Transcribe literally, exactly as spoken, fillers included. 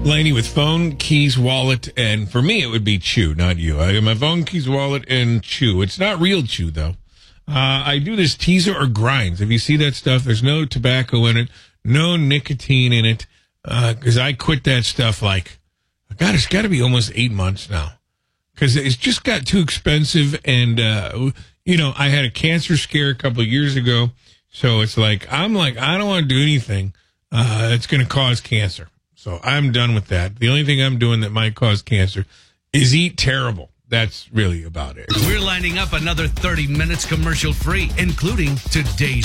Laney with phone, keys, wallet, and for me it would be chew, not you. I got my phone, keys, wallet, and chew. It's not real chew though. Uh, I do this teaser or grinds. If you see that stuff, there's no tobacco in it, no nicotine in it, because uh, I quit that stuff like, God, it's got to be almost eight months now, because it's just got too expensive. And uh, you know, I had a cancer scare a couple of years ago, so it's like I'm like I don't want to do anything uh, that's going to cause cancer. So I'm done with that. The only thing I'm doing that might cause cancer is eat terrible. That's really about it. We're lining up another thirty minutes commercial free, including today's